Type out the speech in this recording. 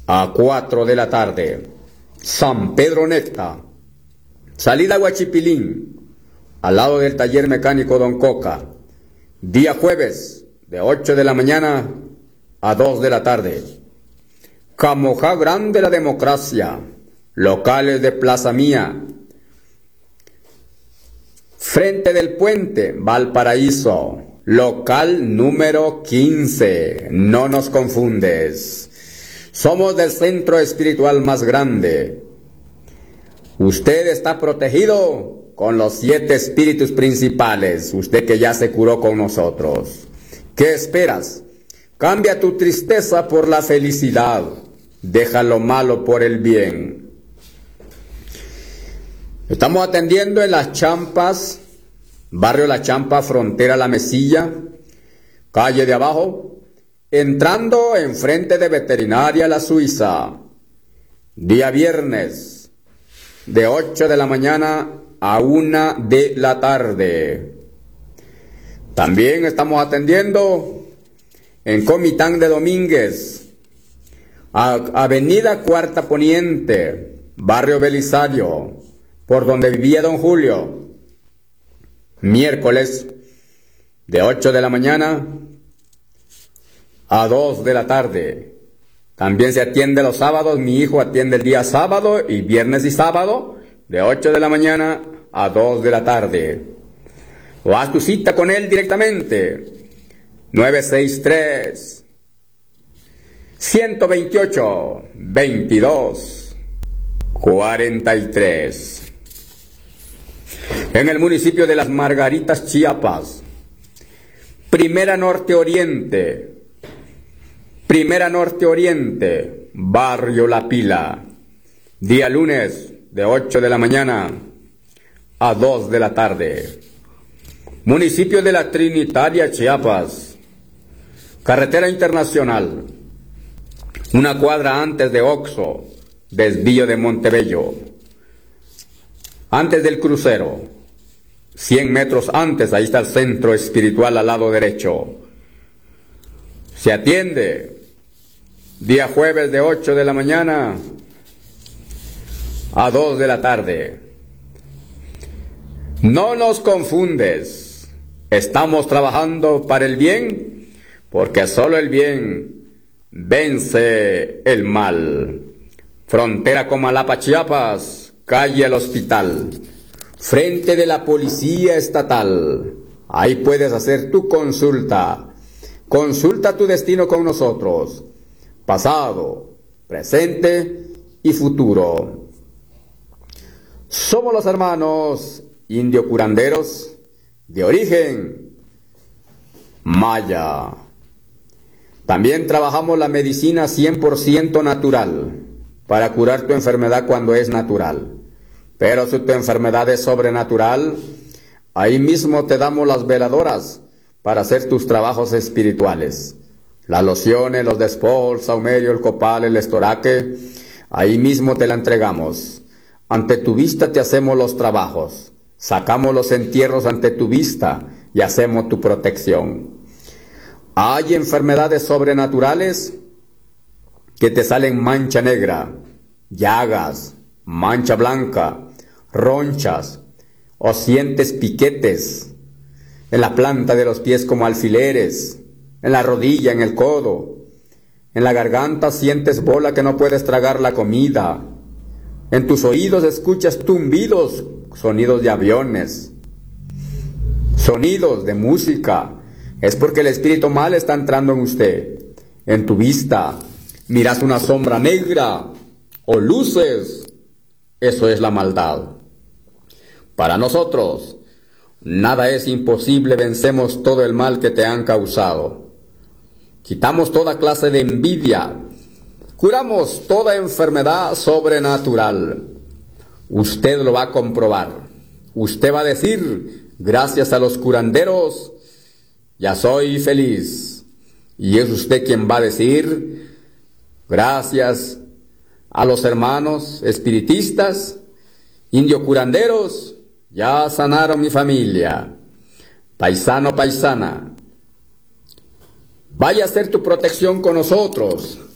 a 4 de la tarde. San Pedro Necta. Salida Huachipilín, al lado del taller mecánico Don Coca. Día jueves, de 8 de la mañana a 2 de la tarde. Camojá Grande la Democracia. Locales de Plaza Mía. Frente del Puente, Valparaíso. Local número 15. No nos confundes. Somos del centro espiritual más grande. Usted está protegido con los 7 espíritus principales. Usted que ya se curó con nosotros. ¿Qué esperas? Cambia tu tristeza por la felicidad. Deja lo malo por el bien. Estamos atendiendo en Las Champas, barrio La Champa, frontera La Mesilla, calle de abajo, entrando enfrente de Veterinaria La Suiza. Día viernes, de 8 de la mañana a 1 de la tarde. También estamos atendiendo en Comitán de Domínguez, avenida Cuarta Poniente, barrio Belisario, por donde vivía Don Julio. Miércoles, de 8 de la mañana a 2 de la tarde. También se atiende los sábados. Mi hijo atiende el día sábado y viernes y sábado, de 8 de la mañana a 2 de la tarde. O haz tu cita con él directamente. 963 128 22 43. En el municipio de Las Margaritas, Chiapas. Primera Norte Oriente, barrio La Pila. Día lunes, de 8 de la mañana a 2 de la tarde. Municipio de La Trinitaria, Chiapas. Carretera internacional. Una cuadra antes de Oxo, desvío de Montebello. Antes del crucero, 100 metros antes, ahí está el centro espiritual al lado derecho. Se atiende día jueves de 8 de la mañana a 2 de la tarde. No nos confundes, estamos trabajando para el bien, porque solo el bien vence el mal. Frontera Comalapa, Chiapas. Calle al Hospital, frente de la Policía Estatal. Ahí puedes hacer tu consulta. Consulta tu destino con nosotros. Pasado, presente y futuro. Somos los hermanos indio curanderos de origen maya. También trabajamos la medicina 100% natural para curar tu enfermedad cuando es natural. Pero si tu enfermedad es sobrenatural, ahí mismo te damos las veladoras para hacer tus trabajos espirituales. Las lociones, los despol, saumerio, el copal, el estoraque, ahí mismo te la entregamos. Ante tu vista te hacemos los trabajos. Sacamos los entierros ante tu vista y hacemos tu protección. Hay enfermedades sobrenaturales que te salen mancha negra, llagas, mancha blanca, ronchas, o sientes piquetes en la planta de los pies como alfileres, en la rodilla, en el codo, en la garganta sientes bola que no puedes tragar la comida, en tus oídos escuchas tumbidos, sonidos de aviones, sonidos de música. Es porque el espíritu mal está entrando en usted. En tu vista miras una sombra negra o luces. Eso es la maldad. Para nosotros, nada es imposible, vencemos todo el mal que te han causado. Quitamos toda clase de envidia, curamos toda enfermedad sobrenatural. Usted lo va a comprobar. Usted va a decir, gracias a los curanderos, ya soy feliz. Y es usted quien va a decir, gracias a los hermanos espiritistas, indio curanderos, ya sanaron mi familia. Paisano, paisana, vaya a hacer tu protección con nosotros.